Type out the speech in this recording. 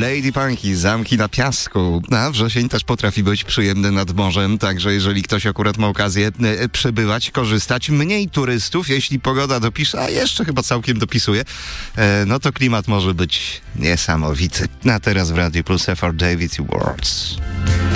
Lady Punky, Zamki na piasku. A wrzesień też potrafi być przyjemny nad morzem, także jeżeli ktoś akurat ma okazję przebywać, korzystać, mniej turystów, jeśli pogoda dopisze, a jeszcze chyba całkiem dopisuje, no to klimat może być niesamowity. A teraz w Radiu Plus FR David i Words.